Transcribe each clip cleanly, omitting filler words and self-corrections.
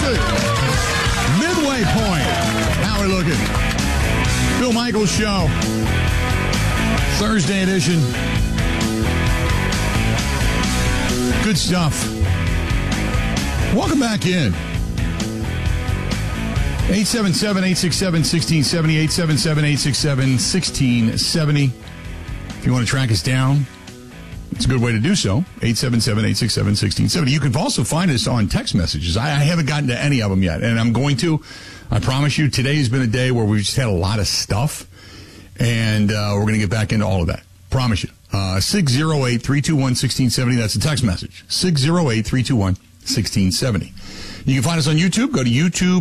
it. Midway point. How we looking? Bill Michaels Show. Thursday edition. Good stuff. Welcome back in. 877-867-1670, 877-867-1670. If you want to track us down, it's a good way to do so. 877-867-1670. You can also find us on text messages. I haven't gotten to any of them yet, and I'm going to. I promise you, today has been a day where we've just had a lot of stuff, and we're going to get back into all of that. Promise you. 608-321-1670. That's a text message. 608-321-1670. You can find us on YouTube. Go to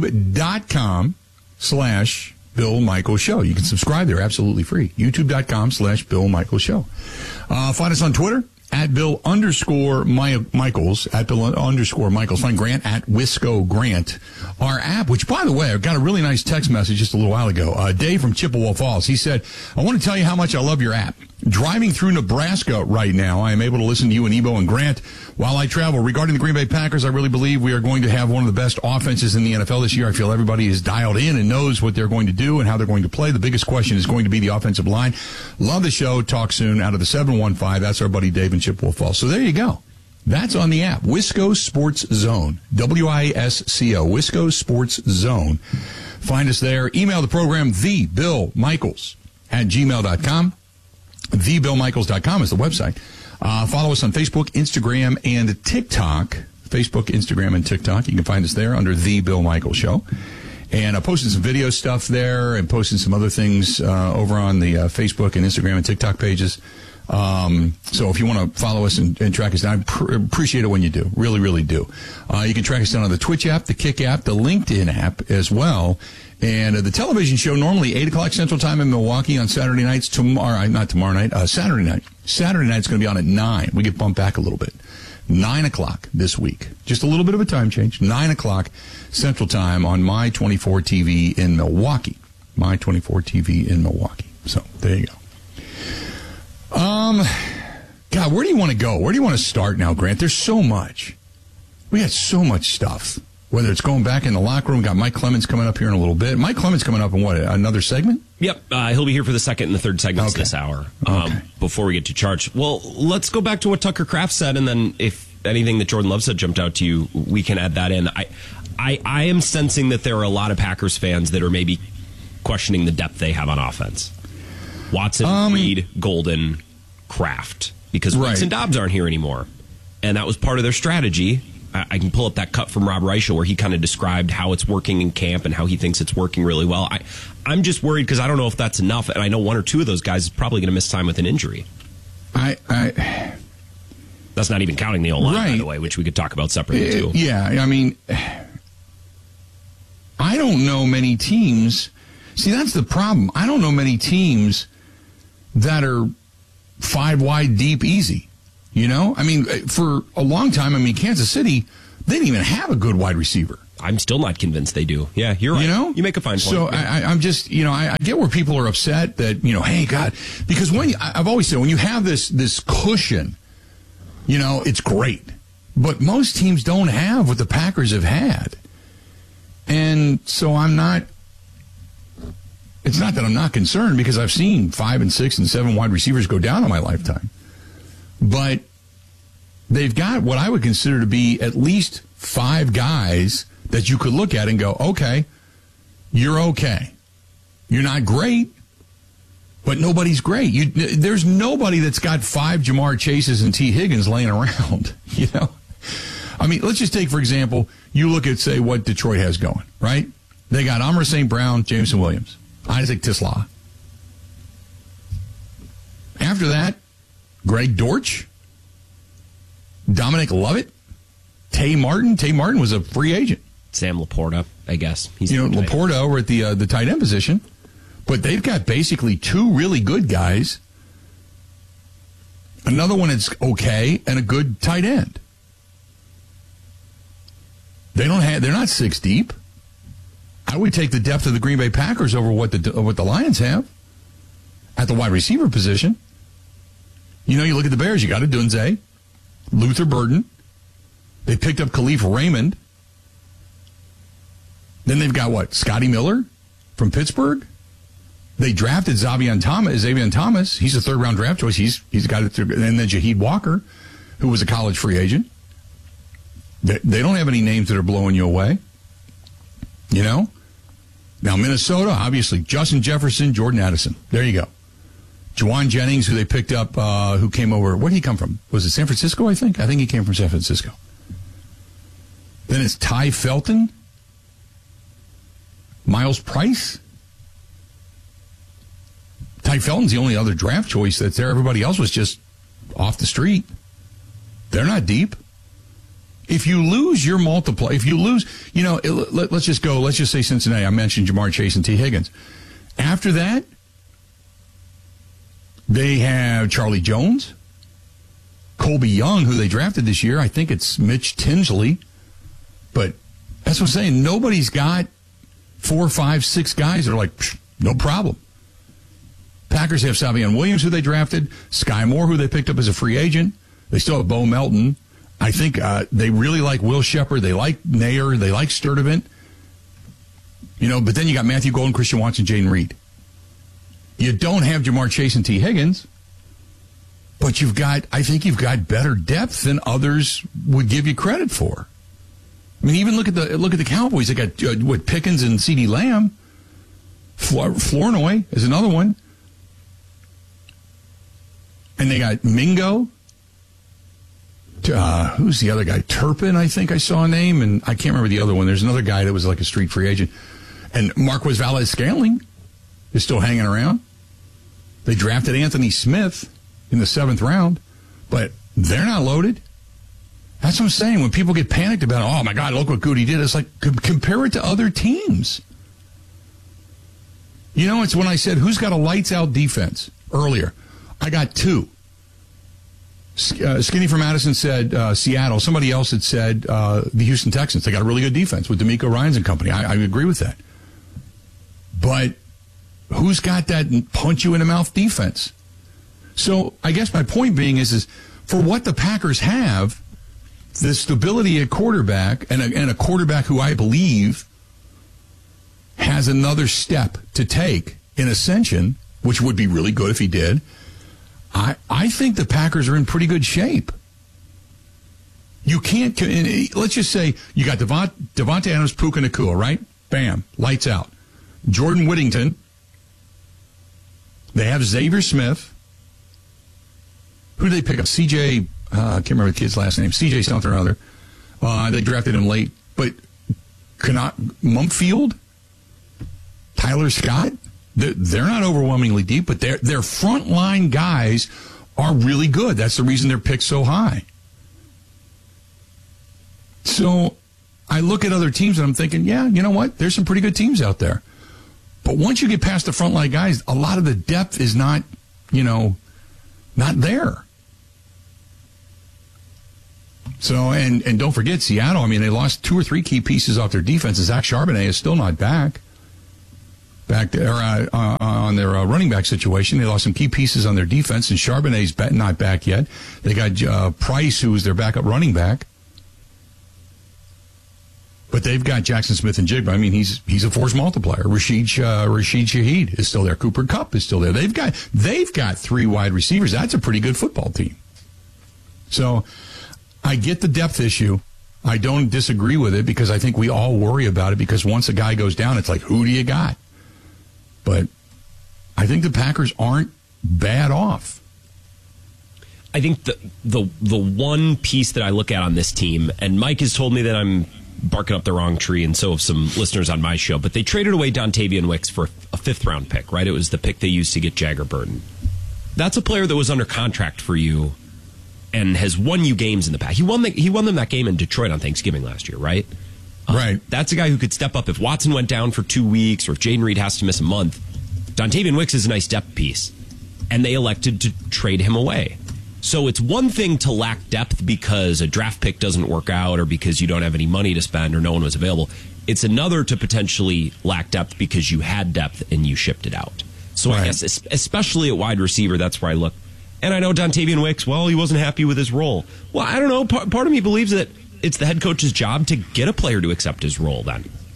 youtube.com/Bill Michaels Show. You can subscribe there absolutely free. youtube.com/Bill Michaels Show. Find us on Twitter at Bill_Michaels, at Bill_Michaels. Find Grant at Wisco Grant. Our app, which, by the way, I got a really nice text message just a little while ago. Dave from Chippewa Falls. He said, I want to tell you how much I love your app. Driving through Nebraska right now, I am able to listen to you and Ebo and Grant while I travel. Regarding the Green Bay Packers, I really believe we are going to have one of the best offenses in the NFL this year. I feel everybody is dialed in and knows what they're going to do and how they're going to play. The biggest question is going to be the offensive line. Love the show. Talk soon. Out of the 715, that's our buddy Dave in Chippewa Falls. So there you go. That's on the app. Wisco Sports Zone. WISCO. Wisco Sports Zone. Find us there. Email the program, thebillmichaels@gmail.com. TheBillMichaels.com is the website. Follow us on Facebook, Instagram, and TikTok. Facebook, Instagram, and TikTok. You can find us there under The Bill Michaels Show. And I posted some video stuff there and posted some other things over on the Facebook and Instagram and TikTok pages. So if you want to follow us and track us down, I appreciate it when you do. Really, really do. You can track us down on the Twitch app, the Kick app, the LinkedIn app as well. And the television show, normally 8 o'clock Central Time in Milwaukee on Saturday nights. Saturday night. Saturday night's going to be on at 9. We get bumped back a little bit. 9 o'clock this week. Just a little bit of a time change. 9 o'clock Central Time on My 24 TV in Milwaukee. My 24 TV in Milwaukee. So there you go. God, where do you want to go? Where do you want to start now, Grant? There's so much. We got so much stuff. Whether it's going back in the locker room, got Mike Clemens coming up here in a little bit. Mike Clemens coming up in what, another segment? Yep, he'll be here for the second and the third segments this hour. Before we get to charge. Well, let's go back to what Tucker Kraft said, and then if anything that Jordan Love said jumped out to you, we can add that in. I am sensing that there are a lot of Packers fans that are maybe questioning the depth they have on offense. Watson, Reed, Golden, Kraft. Because Wentz and Dobbs aren't here anymore. And that was part of their strategy. I can pull up that cut from Rob Reichel where he kind of described how it's working in camp and how he thinks it's working really well. I'm just worried because I don't know if that's enough, and I know one or two of those guys is probably going to miss time with an injury. That's not even counting the O-line, by the way, which we could talk about separately, too. Yeah, I mean, I don't know many teams. See, that's the problem. I don't know many teams that are 5 wide deep easy. You know, I mean, for a long time, Kansas City, they didn't even have a good wide receiver. I'm still not convinced they do. Yeah, you're right. You know? You make a fine point. So I'm just, I get where people are upset that, hey, God, because I've always said, when you have this cushion, it's great. But most teams don't have what the Packers have had. And so it's not that I'm not concerned because I've seen 5 and 6 and 7 wide receivers go down in my lifetime. But they've got what I would consider to be at least 5 guys that you could look at and go, okay, you're okay. You're not great, but nobody's great. There's nobody that's got 5 Jamar Chases and T. Higgins laying around, I mean, let's just take, for example, you look at, say, what Detroit has going, right? They got Amon-Ra St. Brown, Jameson Williams, Isaac Tisla. After that, Greg Dortch, Dominic Lovett, Tay Martin. Tay Martin was a free agent. Sam Laporta, I guess. He's Laporta over at the tight end position. But they've got basically 2 really good guys. Another one that's okay, and a good tight end. They're not 6 deep. I would take the depth of the Green Bay Packers over what the Lions have at the wide receiver position. You look at the Bears, you got Odunze, Luther Burden. They picked up Khalif Raymond. Then they've got what? Scotty Miller from Pittsburgh. They drafted Xavier Thomas. He's a third-round draft choice. He's got it through. And then Jaheed Walker, who was a college free agent. They don't have any names that are blowing you away. You know? Now, Minnesota, obviously, Justin Jefferson, Jordan Addison. There you go. Juwan Jennings, who they picked up, who came over. Where did he come from? Was it San Francisco, I think? I think he came from San Francisco. Then it's Ty Felton. Miles Price. Ty Felton's the only other draft choice that's there. Everybody else was just off the street. They're not deep. If you lose your multiply, if you lose, let's just go. Let's just say Cincinnati. I mentioned Jamar Chase and T. Higgins. After that, they have Charlie Jones, Colby Young, who they drafted this year. I think it's Mitch Tinsley. But that's what I'm saying. Nobody's got 4, 5, 6 guys that are like, no problem. Packers have Savion Williams, who they drafted, Sky Moore, who they picked up as a free agent. They still have Bo Melton. I think they really like Will Shepard. They like Nair. They like Sturdivant. But then you got Matthew Golden, Christian Watson, Jaden Reed. You don't have Jamar Chase and T. Higgins, but I think you've got better depth than others would give you credit for. I mean, even look at the Cowboys. They got Pickens and CeeDee Lamb. Flournoy is another one. And they got Mingo. Who's the other guy? Turpin, I think I saw a name, and I can't remember the other one. There's another guy that was like a street free agent. And Marquez Valdes-Scantling is still hanging around. They drafted Anthony Smith in the 7th round, but they're not loaded. That's what I'm saying. When people get panicked about, oh, my God, look what Goody did. It's like, compare it to other teams. It's when I said, who's got a lights-out defense earlier? I got 2. Skinny from Madison said Seattle. Somebody else had said the Houston Texans. They got a really good defense with DeMeco Ryans and company. I agree with that. But who's got that punch-you-in-the-mouth defense? So I guess my point being is for what the Packers have, the stability at quarterback and a quarterback who I believe has another step to take in ascension, which would be really good if he did, I think the Packers are in pretty good shape. You can't, let's just say you got Devontae Adams, Puka Nacua, right? Bam, lights out. Jordan Whittington. They have Xavier Smith. Who did they pick up? CJ, I can't remember the kid's last name. CJ something or other. They drafted him late. But Mumpfield, Tyler Scott, they're not overwhelmingly deep, but their frontline guys are really good. That's the reason they're picked so high. So I look at other teams and I'm thinking, yeah, you know what? There's some pretty good teams out there. But once you get past the frontline guys, a lot of the depth is not there. So, and don't forget Seattle. I mean, they lost 2 or 3 key pieces off their defense. Zach Charbonnet is still not back there on their running back situation. They lost some key pieces on their defense, and Charbonnet's not back yet. They got Price, who is their backup running back. But they've got Jackson Smith and Jigba. I mean, he's a force multiplier. Rashid Shaheed is still there. Cooper Kupp is still there. They've got 3 wide receivers. That's a pretty good football team. So I get the depth issue. I don't disagree with it because I think we all worry about it because once a guy goes down, it's like, who do you got? But I think the Packers aren't bad off. I think the one piece that I look at on this team, and Mike has told me that I'm barking up the wrong tree, and so have some listeners on my show, but they traded away Dontavian Wicks for a 5th-round pick, right? It was the pick they used to get Jagger Burton. That's a player that was under contract for you and has won you games in the past. He won them that game in Detroit on Thanksgiving last year, right? Right. That's a guy who could step up if Watson went down for 2 weeks or if Jaden Reed has to miss a month. Dontavian Wicks is a nice depth piece, and they elected to trade him away. So it's one thing to lack depth because a draft pick doesn't work out or because you don't have any money to spend or no one was available. It's another to potentially lack depth because you had depth and you shipped it out. So right. I guess especially at wide receiver, that's where I look. And I know Dontavian Wicks, well, he wasn't happy with his role. Well, I don't know. Part of me believes that it's the head coach's job to get a player to accept his role then.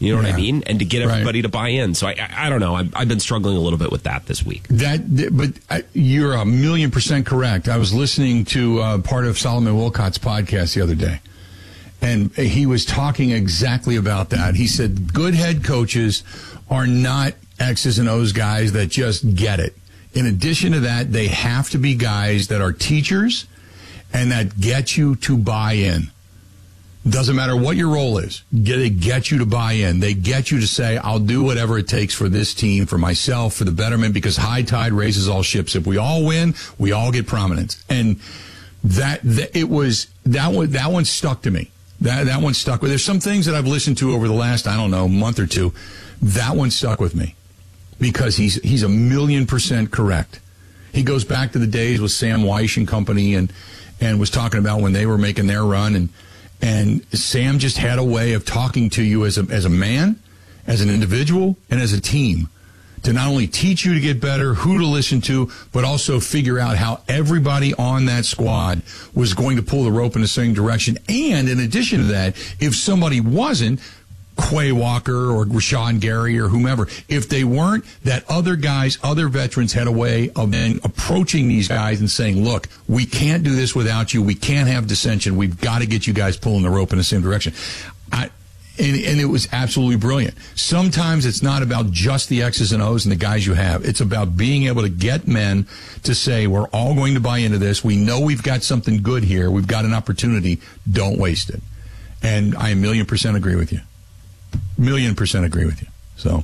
You know what I mean? And to get everybody to buy in. So I don't know. I've been struggling a little bit with that this week. But you're 1,000,000% correct. I was listening to part of Solomon Wilcott's podcast the other day, and he was talking exactly about that. He said good head coaches are not X's and O's guys that just get it. In addition to that, they have to be guys that are teachers and that get you to buy in. Doesn't matter what your role is. They get you to buy in. They get you to say, I'll do whatever it takes for this team, for myself, for the betterment, because high tide raises all ships. If we all win, we all get prominence. And that one stuck to me. That one stuck with. There's some things that I've listened to over the last, month or two. That one stuck with me because he's 1,000,000% correct. He goes back to the days with Sam Weish and company and was talking about when they were making their run, and Sam just had a way of talking to you as a man, as an individual, and as a team to not only teach you to get better, who to listen to, but also figure out how everybody on that squad was going to pull the rope in the same direction. And in addition to that, if somebody wasn't, Quay Walker or Rashawn Gary or whomever, if they weren't, that other guys, other veterans had a way of then approaching these guys and saying, look, we can't do this without you. We can't have dissension. We've got to get you guys pulling the rope in the same direction. And it was absolutely brilliant. Sometimes it's not about just the X's and O's and the guys you have. It's about being able to get men to say, we're all going to buy into this. We know we've got something good here. We've got an opportunity. Don't waste it. And I 1,000,000% agree with you. 1,000,000% agree with you. So,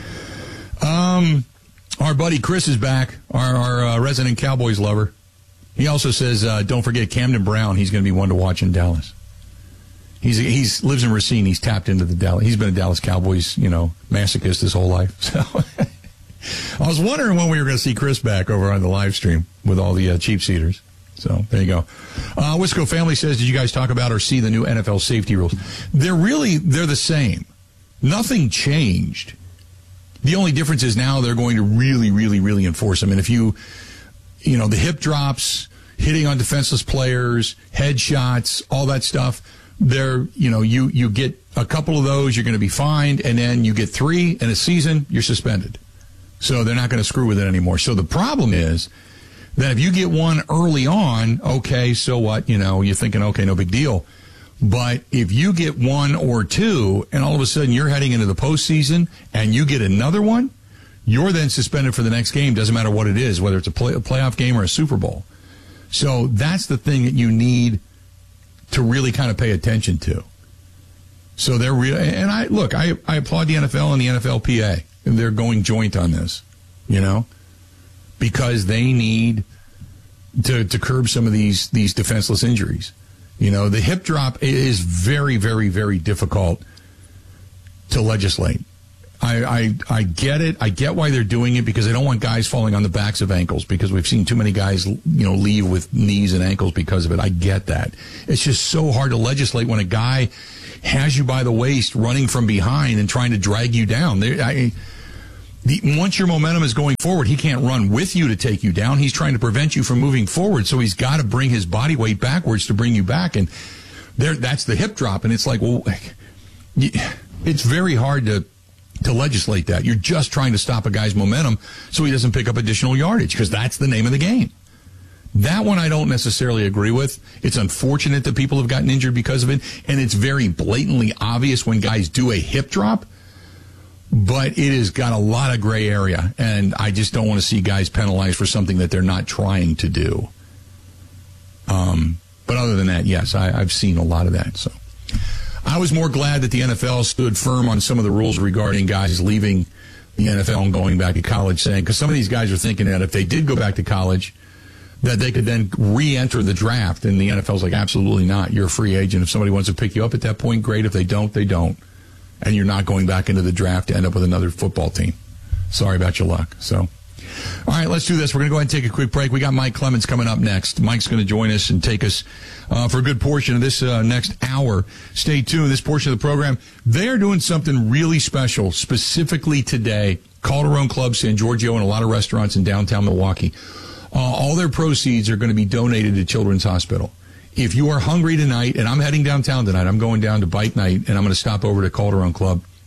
our buddy Chris is back, our resident Cowboys lover. He also says, don't forget Camden Brown. He's going to be one to watch in Dallas. He's lives in Racine. He's tapped into the Dallas. He's been a Dallas Cowboys, masochist his whole life. So, I was wondering when we were going to see Chris back over on the live stream with all the cheap seaters. So there you go. Wisco Family says, did you guys talk about or see the new NFL safety rules? They're the same. Nothing changed. The only difference is now they're going to really, really, really enforce them. And if the hip drops, hitting on defenseless players, headshots, all that stuff, you get a couple of those, you're going to be fined, and then you get 3 in a season, you're suspended. So they're not going to screw with it anymore. So the problem is that if you get one early on, okay, so what? You're thinking, okay, no big deal. But if you get 1 or 2, and all of a sudden you're heading into the postseason, and you get another one, you're then suspended for the next game. Doesn't matter what it is, whether it's a playoff game or a Super Bowl. So that's the thing that you need to really kind of pay attention to. So they're real, and I applaud the NFL and the NFLPA, and they're going joint on this, because they need to curb some of these defenseless injuries. The hip drop is very, very, very difficult to legislate. I get it. I get why they're doing it, because they don't want guys falling on the backs of ankles, because we've seen too many guys, leave with knees and ankles because of it. I get that. It's just so hard to legislate when a guy has you by the waist running from behind and trying to drag you down. Once your momentum is going forward, he can't run with you to take you down. He's trying to prevent you from moving forward, so he's got to bring his body weight backwards to bring you back. And that's the hip drop. And it's like, well, it's very hard to legislate that. You're just trying to stop a guy's momentum so he doesn't pick up additional yardage, because that's the name of the game. That one I don't necessarily agree with. It's unfortunate that people have gotten injured because of it, and it's very blatantly obvious when guys do a hip drop. But it has got a lot of gray area, and I just don't want to see guys penalized for something that they're not trying to do. But other than that, yes, I've seen a lot of that. So I was more glad that the NFL stood firm on some of the rules regarding guys leaving the NFL and going back to college, saying, because some of these guys are thinking that if they did go back to college, that they could then re-enter the draft. And the NFL's like, absolutely not. You're a free agent. If somebody wants to pick you up at that point, great. If they don't, they don't. And you're not going back into the draft to end up with another football team. Sorry about your luck. So, all right, let's do this. We're going to go ahead and take a quick break. We got Mike Clemens coming up next. Mike's going to join us and take us for a good portion of this next hour. Stay tuned. This portion of the program, they are doing something really special, specifically today. Calderon Club, San Giorgio, and a lot of restaurants in downtown Milwaukee. All their proceeds are going to be donated to Children's Hospital. If you are hungry tonight, and I'm heading downtown tonight, I'm going down to Bike Night, and I'm going to stop over to Calderon Club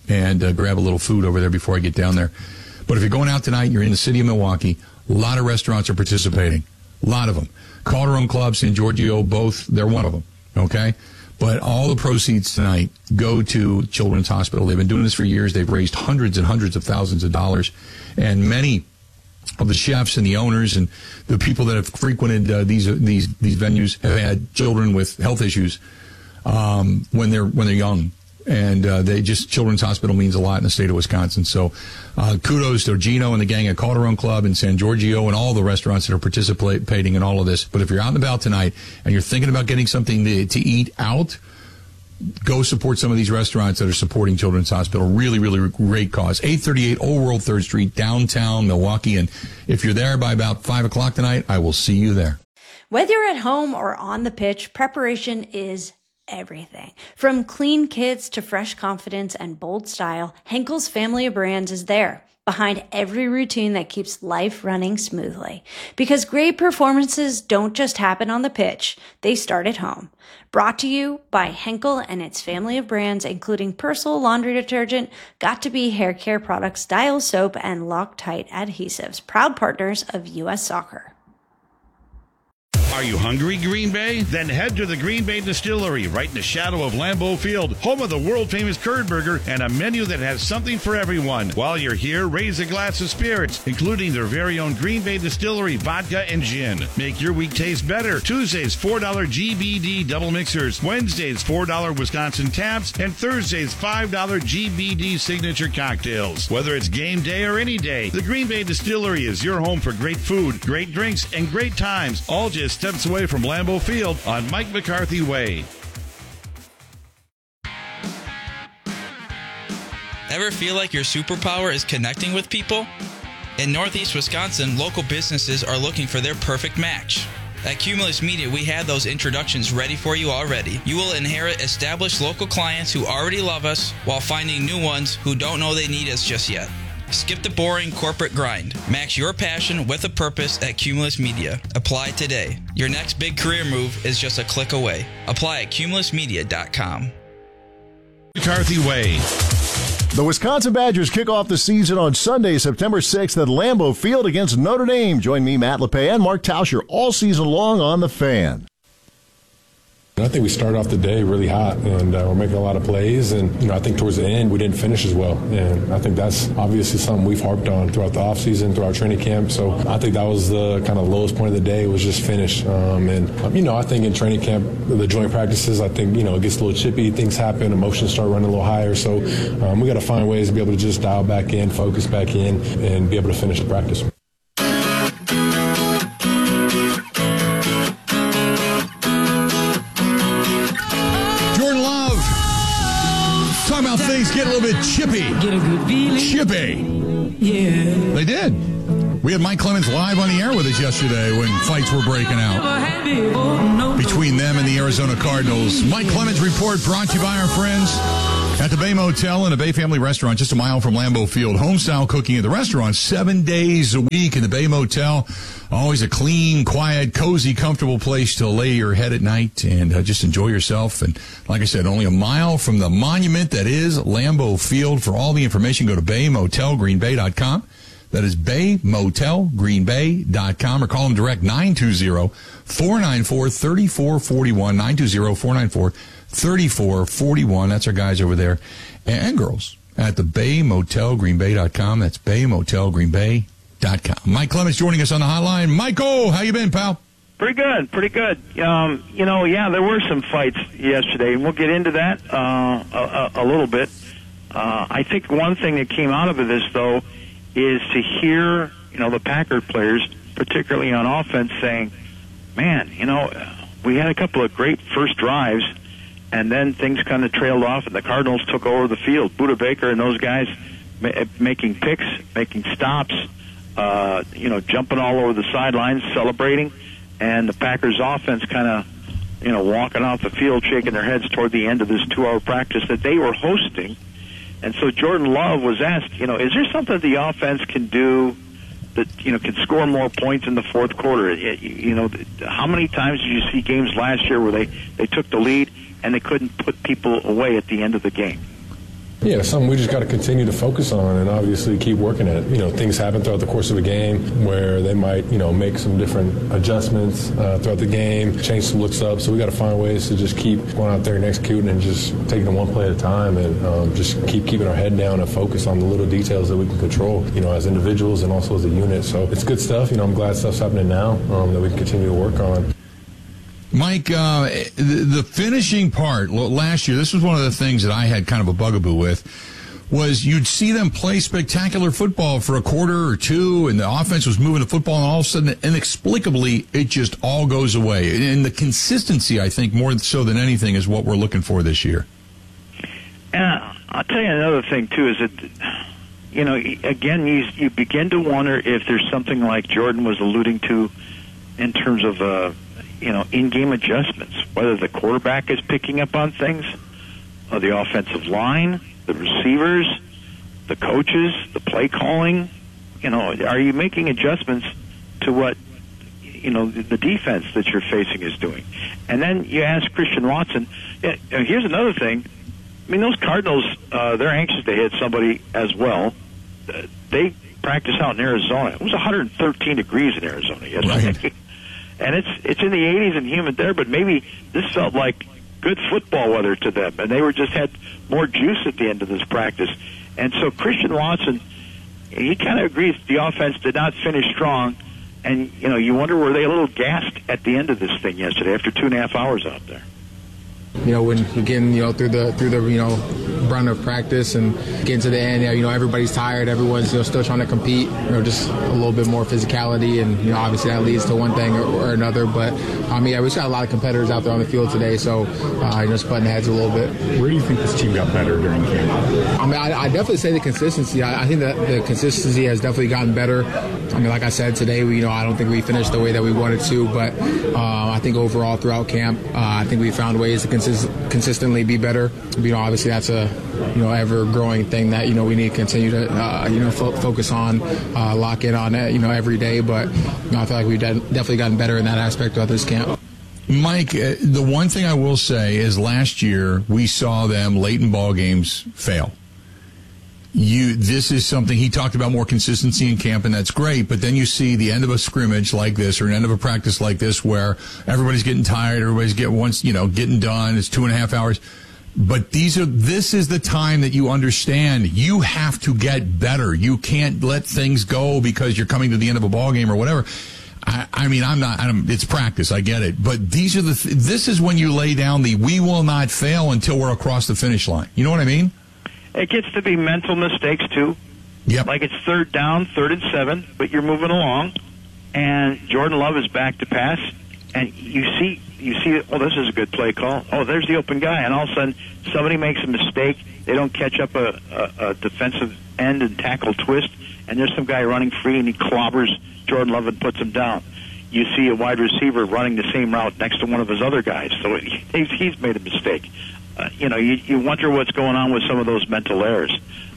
and grab a little food over there before I get down there. But if you're going out tonight, you're in the city of Milwaukee, a lot of restaurants are participating. A lot of them. Calderon Club, San Giorgio, both, they're one of them. Okay? But all the proceeds tonight go to Children's Hospital. They've been doing this for years. They've raised hundreds and hundreds of thousands of dollars. And many of the chefs and the owners and the people that have frequented these venues have had children with health issues when they're young. And Children's Hospital means a lot in the state of Wisconsin. So kudos to Gino and the gang at Calderon Club and San Giorgio and all the restaurants that are participating in all of this. But if you're out and about tonight and you're thinking about getting something to eat out, go support some of these restaurants that are supporting Children's Hospital. Really, really great cause. 838 Old World 3rd Street, downtown Milwaukee. And if you're there by about 5 o'clock tonight, I will see you there. Whether you're at home or on the pitch, preparation is everything. From clean kits to fresh confidence and bold style, Henkel's family of brands is there, behind every routine that keeps life running smoothly. Because great performances don't just happen on the pitch, they start at home. Brought to you by Henkel and its family of brands, including Persil laundry detergent, Got2b hair care products, Dial soap, and Loctite adhesives, proud partners of U.S. Soccer. Are you hungry, Green Bay? Then head to the Green Bay Distillery, right in the shadow of Lambeau Field, home of the world-famous curd burger and a menu that has something for everyone. While you're here, raise a glass of spirits, including their very own Green Bay Distillery vodka and gin. Make your week taste better. Tuesdays, $4 GBD double mixers. Wednesdays, $4 Wisconsin taps. And Thursdays, $5 GBD signature cocktails. Whether it's game day or any day, the Green Bay Distillery is your home for great food, great drinks, and great times, all just steps away from Lambeau Field on Mike McCarthy Way. Ever feel like your superpower is connecting with people? In Northeast Wisconsin, local businesses are looking for their perfect match. At Cumulus Media, we had those introductions ready for you already. You will inherit established local clients who already love us while finding new ones who don't know they need us just yet. Skip the boring corporate grind. Match your passion with a purpose at Cumulus Media. Apply today. Your next big career move is just a click away. Apply at cumulusmedia.com. McCarthy Way. The Wisconsin Badgers kick off the season on Sunday, September 6th at Lambeau Field against Notre Dame. Join me, Matt LePay, and Mark Tauscher all season long on The Fan. I think we started off the day really hot, and we're making a lot of plays. And I think towards the end we didn't finish as well. And I think that's obviously something we've harped on throughout the offseason, throughout training camp. So I think that was the kind of lowest point of the day, was just finish. I think in training camp, the joint practices, I think it gets a little chippy, things happen, emotions start running a little higher. So we got to find ways to be able to just dial back in, focus back in, and be able to finish the practice. About things get a little bit chippy. Get a good feeling. Chippy. Yeah. They did. We had Mike Clemens live on the air with us yesterday when fights were breaking out between them and the Arizona Cardinals. Mike Clemens Report brought to you by our friends at the Bay Motel and a Bay Family Restaurant just a mile from Lambeau Field. Home-style cooking at the restaurant 7 days a week in the Bay Motel. Always a clean, quiet, cozy, comfortable place to lay your head at night and just enjoy yourself. And like I said, only a mile from the monument that is Lambeau Field. For all the information, go to BayMotelGreenBay.com. That is BayMotelGreenBay.com, or call them direct 920-494-3441, 920-494-3441. That's our guys over there and girls at the BayMotelGreenBay.com. That's BayMotelGreenBay.com. Mike Clemens joining us on the hotline. Michael, how you been, pal? Pretty good. There were some fights yesterday, and we'll get into that a little bit. I think one thing that came out of this, though, is to hear, the Packard players, particularly on offense, saying, man, we had a couple of great first drives, and then things kind of trailed off, and the Cardinals took over the field. Buda Baker and those guys making picks, making stops, jumping all over the sidelines, celebrating, and the Packers offense kind of, walking off the field, shaking their heads toward the end of this 2-hour practice that they were hosting. And so Jordan Love was asked, is there something the offense can do that, can score more points in the fourth quarter? How many times did you see games last year where they took the lead and they couldn't put people away at the end of the game? Yeah, something we just got to continue to focus on and obviously keep working at. Things happen throughout the course of a game where they might, make some different adjustments throughout the game, change some looks up. So we got to find ways to just keep going out there and executing and just taking it one play at a time and just keep keeping our head down and focus on the little details that we can control, as individuals and also as a unit. So it's good stuff. I'm glad stuff's happening now that we can continue to work on. Mike, the finishing part last year, this was one of the things that I had kind of a bugaboo with, was you'd see them play spectacular football for a quarter or two, and the offense was moving the football, and all of a sudden, inexplicably, it just all goes away. And the consistency, I think, more so than anything, is what we're looking for this year. And I'll tell you another thing, too, is that, again, you begin to wonder if there's something like Jordan was alluding to in terms of in-game adjustments, whether the quarterback is picking up on things, or the offensive line, the receivers, the coaches, the play calling. Are you making adjustments to what, the defense that you're facing is doing? And then you ask Christian Watson, here's another thing. I mean, those Cardinals, they're anxious to hit somebody as well. They practice out in Arizona. It was 113 degrees in Arizona yesterday. Right. And it's in the 80s and humid there, but maybe this felt like good football weather to them, and they just had more juice at the end of this practice. And so Christian Watson, he kind of agrees the offense did not finish strong, and you wonder, were they a little gassed at the end of this thing yesterday after 2.5 hours out there? When you're getting, through the run of practice and getting to the end, everybody's tired, everyone's, still trying to compete, just a little bit more physicality, and, obviously that leads to one thing or another. But, we just got a lot of competitors out there on the field today, so, just butting heads a little bit. Where do you think this team got better during camp? I definitely say the consistency. I think that the consistency has definitely gotten better. Like I said today, I don't think we finished the way that we wanted to, but I think overall throughout camp, I think we found ways to consistently be better. Obviously that's a ever-growing thing that we need to continue to focus on, lock in on it every day. But I feel like we've definitely gotten better in that aspect of this camp. Mike, the one thing I will say is last year we saw them late in ball games fail. This is something he talked about, more consistency in camp, and that's great. But then you see the end of a scrimmage like this, or an end of a practice like this, where everybody's getting tired, everybody's getting done. It's 2.5 hours. But this is the time that you understand you have to get better. You can't let things go because you're coming to the end of a ball game or whatever. It's practice. I get it. But this is when you lay down we will not fail until we're across the finish line. You know what I mean? It gets to be mental mistakes, too. Yep. Like it's 3rd down, 3rd and 7, but you're moving along, and Jordan Love is back to pass, and you see, this is a good play call. Oh, there's the open guy, and all of a sudden somebody makes a mistake. They don't catch up a defensive end and tackle twist, and there's some guy running free, and he clobbers Jordan Love and puts him down. You see a wide receiver running the same route next to one of his other guys, so he's made a mistake. You wonder what's going on with some of those mental errors,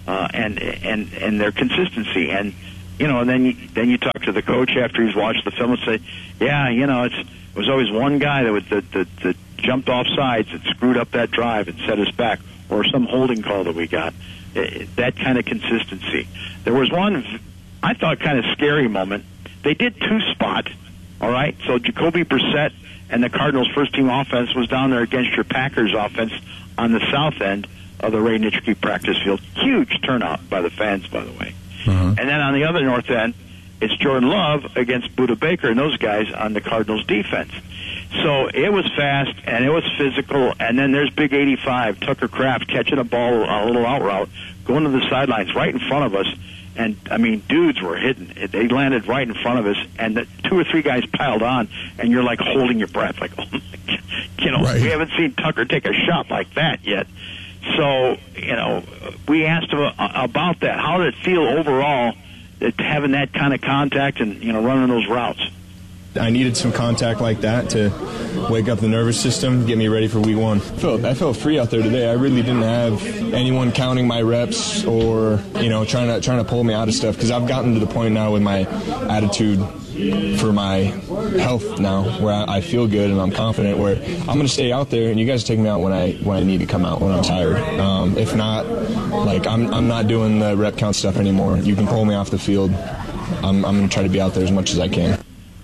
and their consistency, and then you talk to the coach after he's watched the film and say, it was always one guy that jumped off sides that screwed up that drive and set us back, or some holding call that we got. That kind of consistency. There was one I thought kind of scary moment. They did 2-spot, all right. So Jacoby Brissett and the Cardinals' first-team offense was down there against your Packers' offense on the south end of the Ray Nitschke practice field. Huge turnout by the fans, by the way. And then on the other north end, it's Jordan Love against Budda Baker and those guys on the Cardinals' defense. So it was fast, and it was physical, and then there's Big 85, Tucker Kraft, catching a ball, a little out route, going to the sidelines right in front of us. And, dudes were hitting. They landed right in front of us, and the 2 or 3 guys piled on, and you're, holding your breath, like, oh, my God. Right. We haven't seen Tucker take a shot like that yet. So, we asked him about that. How did it feel overall having that kind of contact and, running those routes? I needed some contact like that to wake up the nervous system, get me ready for week 1. I felt free out there today. I really didn't have anyone counting my reps or, trying to pull me out of stuff, because I've gotten to the point now with my attitude for my health now where I feel good and I'm confident, where I'm going to stay out there and you guys take me out when I need to come out, when I'm tired. If not, I'm not doing the rep count stuff anymore. You can pull me off the field. I'm going to try to be out there as much as I can.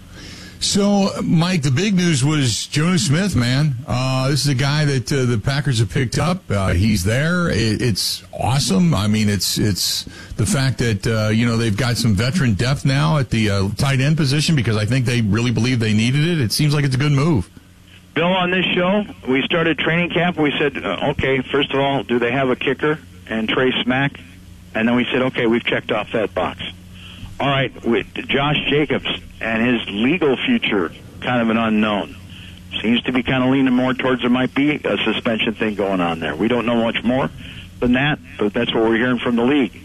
So, Mike, the big news was Jonnu Smith, man. This is a guy that the Packers have picked up. He's there. It's awesome. I mean, it's the fact that, they've got some veteran depth now at the tight end position, because I think they really believe they needed it. It seems like it's a good move. Bill, on this show, we started training camp. We said, okay, first of all, do they have a kicker? And Trey Smack. And then we said, okay, we've checked off that box. All right, with Josh Jacobs and his legal future, kind of an unknown. Seems to be kind of leaning more towards there might be a suspension thing going on there. We don't know much more than that, but that's what we're hearing from the league.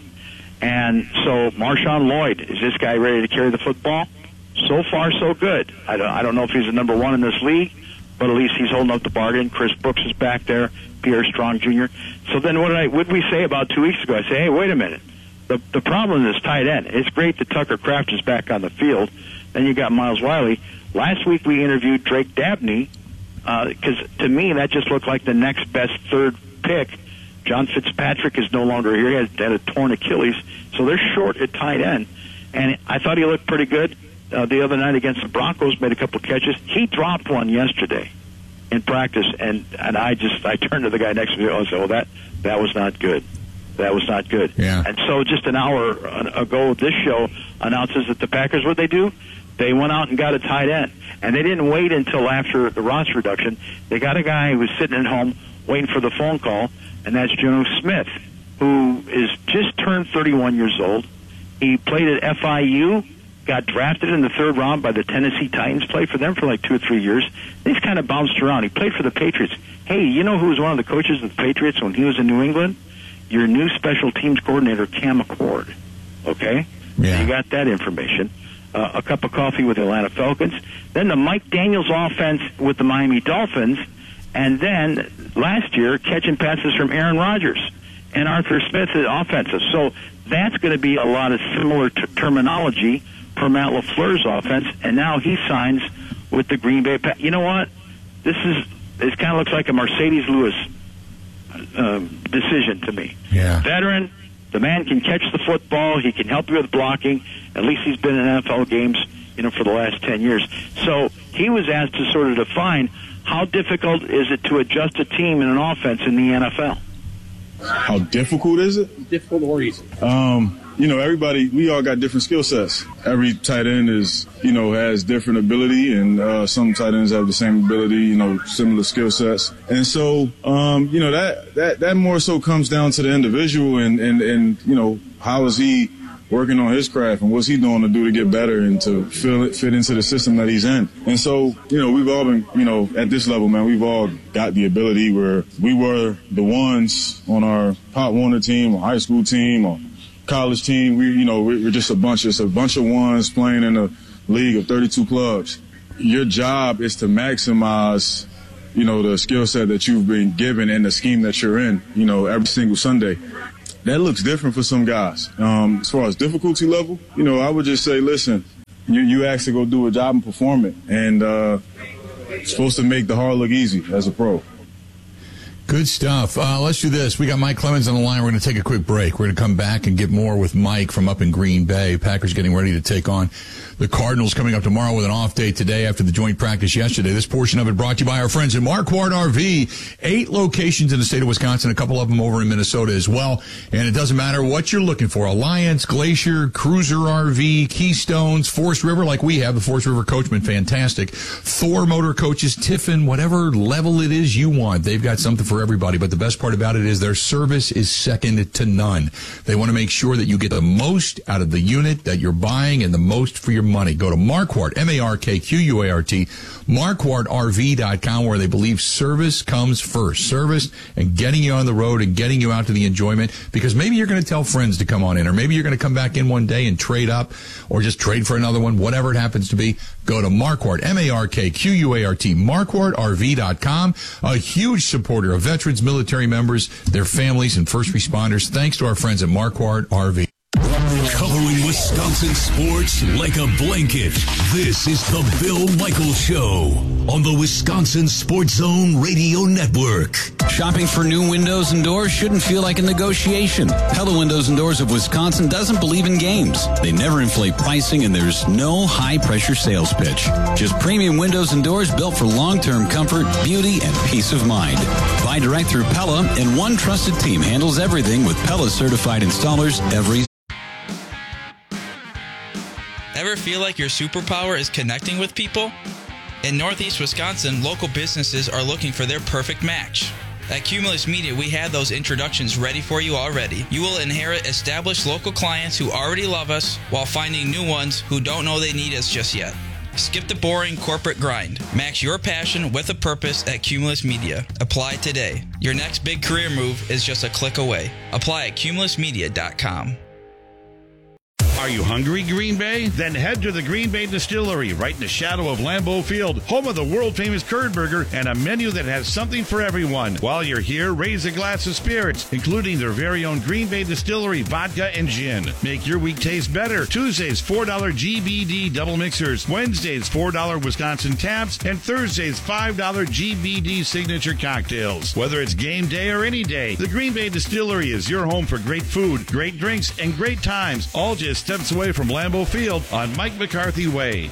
And so Marshawn Lloyd, is this guy ready to carry the football? So far, so good. I don't know if he's the number one in this league, but at least he's holding up the bargain. Chris Brooks is back there, Pierre Strong Jr. So then what did we say about 2 weeks ago? I say, hey, wait a minute. The problem is tight end. It's great that Tucker Kraft is back on the field. Then you got Miles Wiley. Last week we interviewed Drake Dabney, because to me that just looked like the next best third pick. John Fitzpatrick is no longer here. He had a torn Achilles, so they're short at tight end. And I thought he looked pretty good the other night against the Broncos, made a couple of catches. He dropped one yesterday in practice, and I turned to the guy next to me and said, well, that was not good. That was not good. Yeah. And so just an hour ago, this show announces that the Packers, what they do? They went out and got a tight end. And they didn't wait until after the roster reduction. They got a guy who was sitting at home waiting for the phone call, and that's Jonnu Smith, who is just turned 31 years old. He played at FIU, got drafted in the 3rd round by the Tennessee Titans, played for them for like 2 or 3 years. He's kind of bounced around. He played for the Patriots. Hey, you know who was one of the coaches of the Patriots when he was in New England? Your new special teams coordinator, Cam McCord. Okay? Yeah. You got that information. A cup of coffee with the Atlanta Falcons. Then the Mike Daniels offense with the Miami Dolphins. And then last year, catching passes from Aaron Rodgers and Arthur Smith offensive. So that's going to be a lot of similar terminology for Matt LaFleur's offense. And now he signs with the Green Bay Packers. You know what? This kind of looks like a Mercedes Lewis decision to me. Yeah. Veteran, the man can catch the football. He can help you with blocking. At least he's been in NFL games, for the last 10 years. So he was asked to sort of define how difficult is it to adjust a team in an offense in the NFL. How difficult is it? Difficult or easy? Everybody, we all got different skill sets. Every tight end is, has different ability, and some tight ends have the same ability, similar skill sets. And so, that more so comes down to the individual and how is he working on his craft and what's he doing to do to get better and to fit into the system that he's in. And so, we've all been, at this level, man, we've all got the ability where we were the ones on our Pop Warner team or high school team or college team. We're just a bunch of ones playing in a league of 32 clubs. Your job is to maximize, the skill set that you've been given and the scheme that you're in, every single Sunday. That looks different for some guys. As far as difficulty level, I would just say, listen, you asked to go do a job and perform it. And it's supposed to make the hard look easy as a pro. Good stuff. Let's do this. We got Mike Clemens on the line. We're going to take a quick break. We're going to come back and get more with Mike from up in Green Bay. Packers getting ready to take on the Cardinals coming up tomorrow with an off day today after the joint practice yesterday. This portion of it brought to you by our friends at Marquardt RV. 8 locations in the state of Wisconsin, a couple of them over in Minnesota as well. And it doesn't matter what you're looking for. Alliance, Glacier, Cruiser RV, Keystones, Forest River like we have. The Forest River Coachman, fantastic. Thor Motor Coaches, Tiffin, whatever level it is you want. They've got something for everybody, but the best part about it is their service is second to none. They want to make sure that you get the most out of the unit that you're buying and the most for your money. Go to Marquardt, MARKQUART, MarquardtRV.com, where they believe service comes first. Service and getting you on the road and getting you out to the enjoyment, because maybe you're going to tell friends to come on in, or maybe you're going to come back in one day and trade up, or just trade for another one, whatever it happens to be. Go to Marquardt, MARKQUART, MarquardtRV.com, a huge supporter of veterans, military members, their families, and first responders. Thanks to our friends at Marquardt RV. Covering Wisconsin sports like a blanket, this is the Bill Michaels Show on the Wisconsin Sports Zone Radio Network. Shopping for new windows and doors shouldn't feel like a negotiation. Pella Windows and Doors of Wisconsin doesn't believe in games. They never inflate pricing, and there's no high-pressure sales pitch. Just premium windows and doors built for long-term comfort, beauty, and peace of mind. Buy direct through Pella, and one trusted team handles everything with Pella-certified installers every. Ever feel like your superpower is connecting with people? In Northeast Wisconsin, local businesses are looking for their perfect match. At Cumulus Media, we have those introductions ready for you already. You will inherit established local clients who already love us, while finding new ones who don't know they need us just yet. Skip the boring corporate grind. Match your passion with a purpose at Cumulus Media. Apply today. Your next big career move is just a click away. Apply at cumulusmedia.com. Are you hungry, Green Bay? Then head to the Green Bay Distillery, right in the shadow of Lambeau Field, home of the world-famous Curd Burger and a menu that has something for everyone. While you're here, raise a glass of spirits, including their very own Green Bay Distillery vodka and gin. Make your week taste better. Tuesdays, $4 GBD double mixers. Wednesdays, $4 Wisconsin taps. And Thursdays, $5 GBD signature cocktails. Whether it's game day or any day, the Green Bay Distillery is your home for great food, great drinks, and great times, all just steps away from Lambeau Field on Mike McCarthy Way.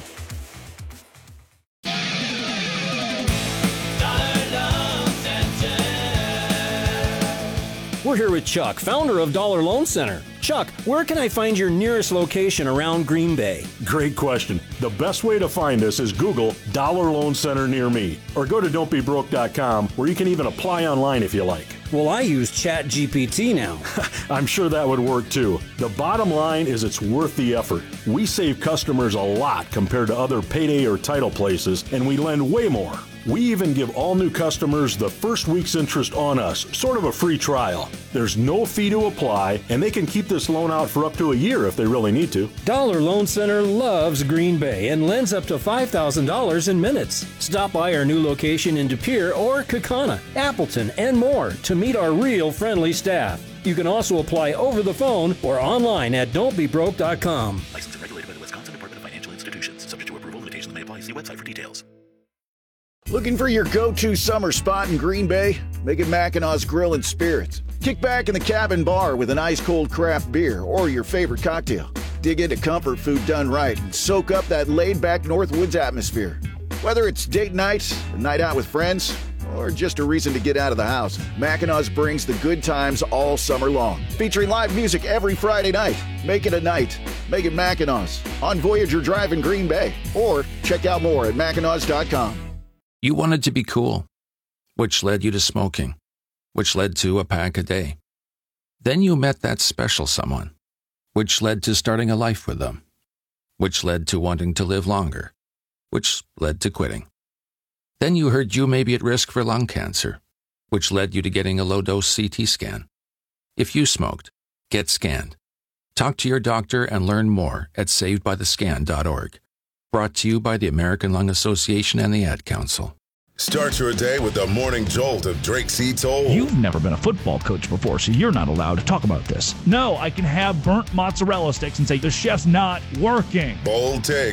We're here with Chuck, founder of Dollar Loan Center. Chuck, where can I find your nearest location around Green Bay? Great question. The best way to find us is Google Dollar Loan Center near me, or go to don'tbebroke.com, where you can even apply online if you like. Well, I use ChatGPT now. I'm sure that would work too. The bottom line is it's worth the effort. We save customers a lot compared to other payday or title places, and we lend way more. We even give all new customers the first week's interest on us, sort of a free trial. There's no fee to apply, and they can keep this loan out for up to a year if they really need to. Dollar Loan Center loves Green Bay and lends up to $5,000 in minutes. Stop by our new location in De Pere or Kaukauna, Appleton, and more to meet our real friendly staff. You can also apply over the phone or online at don'tbebroke.com. Licensed and regulated by the Wisconsin Department of Financial Institutions. Subject to approval, limitations may apply. See website for details. Looking for your go-to summer spot in Green Bay? Make it Mackinaw's Grill and Spirits. Kick back in the cabin bar with an ice-cold craft beer or your favorite cocktail. Dig into comfort food done right and soak up that laid-back Northwoods atmosphere. Whether it's date night, a night out with friends, or just a reason to get out of the house, Mackinaw's brings the good times all summer long. Featuring live music every Friday night. Make it a night. Make it Mackinaw's on Voyager Drive in Green Bay. Or check out more at Mackinaws.com. You wanted to be cool, which led you to smoking, which led to a pack a day. Then you met that special someone, which led to starting a life with them, which led to wanting to live longer, which led to quitting. Then you heard you may be at risk for lung cancer, which led you to getting a low-dose CT scan. If you smoked, get scanned. Talk to your doctor and learn more at savedbythescan.org. Brought to you by the American Lung Association and the Ad Council. Start your day with the morning jolt of Drake C. Toll. You've never been a football coach before, so you're not allowed to talk about this. No, I can have burnt mozzarella sticks and say the chef's not working. Bold take.